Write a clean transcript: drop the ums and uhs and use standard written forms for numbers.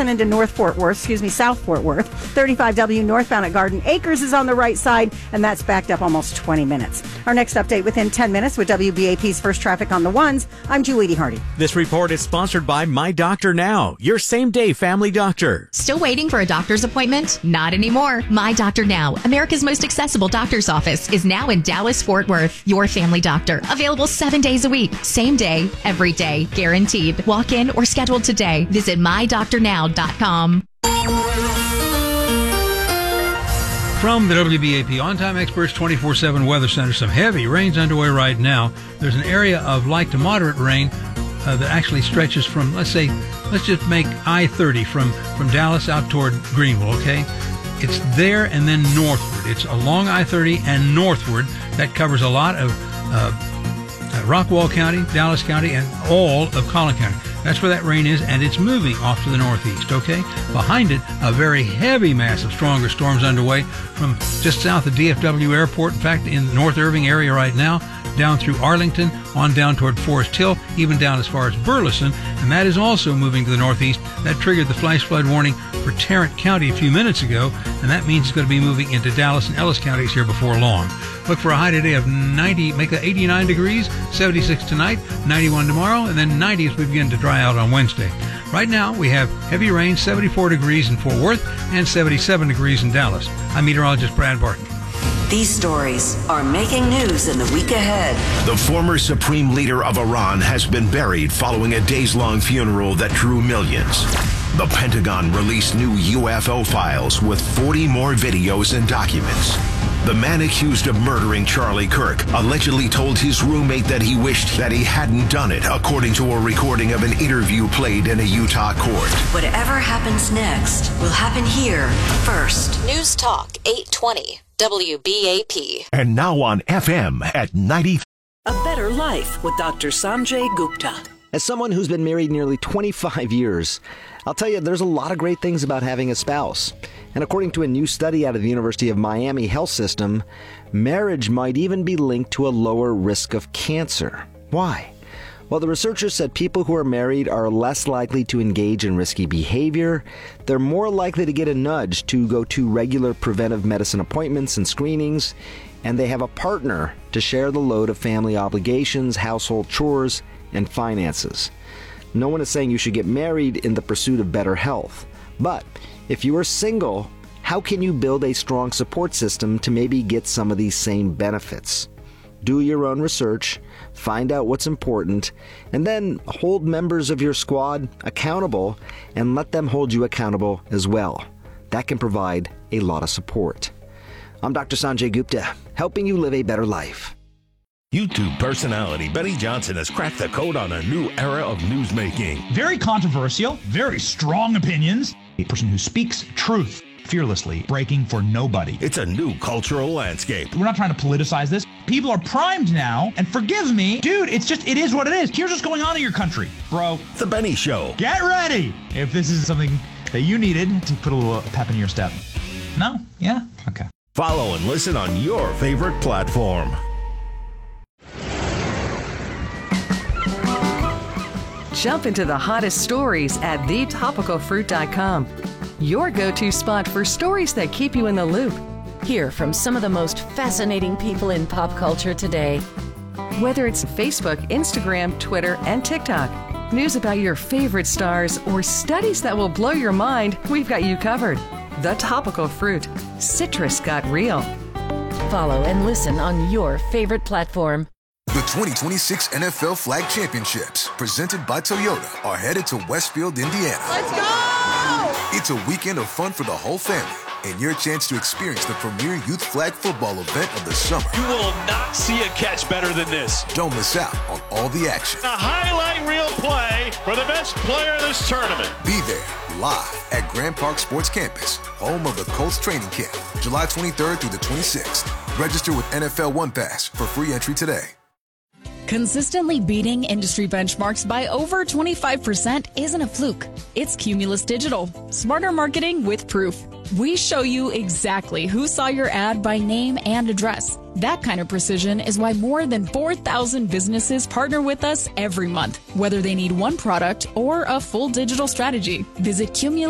and into South Fort Worth. 35W northbound at Garden Acres is on the right side, and that's backed up almost 20 minutes. Our next update within 10 minutes with WBAP's First Traffic on the Ones. I'm Julie Hardy. This report is sponsored by My Doctor Now, your same-day family doctor. Still waiting for a doctor's appointment? Not anymore. My Doctor Now, America's most accessible doctor's office, is now in Dallas-Fort Worth. Your family doctor. Available 7 days a week. Same day, every day. Guaranteed. Walk in or schedule today. Visit mydoctornow.com. From the WBAP On-Time Experts 24/7 Weather Center, some heavy rain's underway right now. There's an area of light to moderate rain that actually stretches from, let's just make I-30 from Dallas out toward Greenville, okay? It's there and then northward. It's along I-30 and northward. That covers a lot of Rockwall County, Dallas County, and all of Collin County. That's where that rain is, and it's moving off to the northeast, okay? Behind it, a very heavy mass of stronger storms underway from just south of DFW Airport. In fact, in the North Irving area right now, down through Arlington, on down toward Forest Hill, even down as far as Burleson, and that is also moving to the northeast. That triggered the flash flood warning for Tarrant County a few minutes ago, and that means it's going to be moving into Dallas and Ellis counties here before long. Look for a high today of 90, make that 89 degrees, 76 tonight, 91 tomorrow, and then 90 as we begin to dry out on Wednesday. Right now, we have heavy rain, 74 degrees in Fort Worth, and 77 degrees in Dallas. I'm meteorologist Brad Barton. These stories are making news in the week ahead. The former supreme leader of Iran has been buried following a days-long funeral that drew millions. The Pentagon released new UFO files with 40 more videos and documents. The man accused of murdering Charlie Kirk allegedly told his roommate that he wished that he hadn't done it, according to a recording of an interview played in a Utah court. Whatever happens next will happen here first. News Talk 820 WBAP. And now on FM at 90. A Better Life with Dr. Sanjay Gupta. As someone who's been married nearly 25 years, I'll tell you there's a lot of great things about having a spouse. And according to a new study out of the University of Miami Health System, marriage might even be linked to a lower risk of cancer. Why? Well, the researchers said people who are married are less likely to engage in risky behavior. They're more likely to get a nudge to go to regular preventive medicine appointments and screenings. And they have a partner to share the load of family obligations, household chores, and finances. No one is saying you should get married in the pursuit of better health. But if you are single, how can you build a strong support system to maybe get some of these same benefits? Do your own research, find out what's important, and then hold members of your squad accountable and let them hold you accountable as well. That can provide a lot of support. I'm Dr. Sanjay Gupta, helping you live a better life. YouTube personality Benny Johnson has cracked the code on a new era of newsmaking. Very controversial, very strong opinions. A person who speaks truth fearlessly, breaking for nobody. It's a new cultural landscape. We're not trying to politicize this. People are primed now, and forgive me, dude, it is what it is. Here's what's going on in your country, bro. The Benny Show. Get ready if this is something that you needed to put a little pep in your step. No? Yeah? Okay. Follow and listen on your favorite platform. Jump into the hottest stories at thetopicalfruit.com. Your go-to spot for stories that keep you in the loop. Hear from some of the most fascinating people in pop culture today. Whether it's Facebook, Instagram, Twitter, and TikTok, news about your favorite stars, or studies that will blow your mind, we've got you covered. The Topical Fruit. Citrus got real. Follow and listen on your favorite platform. The 2026 NFL Flag Championships, presented by Toyota, are headed to Westfield, Indiana. Let's go! It's a weekend of fun for the whole family and your chance to experience the premier youth flag football event of the summer. You will not see a catch better than this. Don't miss out on all the action. A highlight reel play for the best player in this tournament. Be there live at Grand Park Sports Campus, home of the Colts training camp, July 23rd through the 26th. Register with NFL One Pass for free entry today. Consistently beating industry benchmarks by over 25% isn't a fluke. It's Cumulus Digital. Smarter marketing with proof. We show you exactly who saw your ad by name and address. That kind of precision is why more than 4,000 businesses partner with us every month, whether they need one product or a full digital strategy. Visit Cumulus